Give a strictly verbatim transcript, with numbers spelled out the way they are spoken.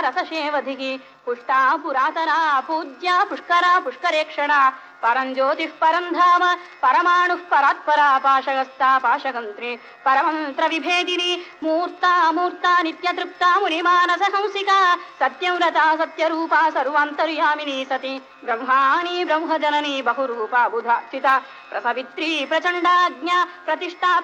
रसशेवधिकी पुष्टा पुरातना पूज्या पुष्करा पुष्करेक्षणा परं ज्योतिः परं धाम परमाणुः परात्परा पाशगस्ता पाशगन्त्री परमन्त्रविभेदिनी मूर्ता मूर्ता नित्यतृप्ता मुनिमानसहंसिका सत्यव्रता सत्यरूपा सर्वान्तर्यामिनी सती ब्रह्माणी ब्रह्मजननी बहुरूपा बुधाचिता प्रसवित्री प्रचण्डाज्ञा प्रतिष्ठा